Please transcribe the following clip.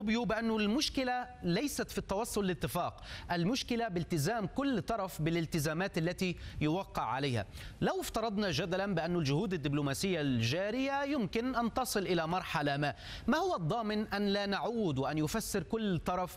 بأن المشكلة ليست في التوصل لاتفاق، المشكلة بالتزام كل طرف بالالتزامات التي يوقع عليها. لو افترضنا جدلا بأن الجهود الدبلوماسية الجارية يمكن أن تصل إلى مرحلة ما هو الضامن أن لا نعود وأن يفسر كل طرف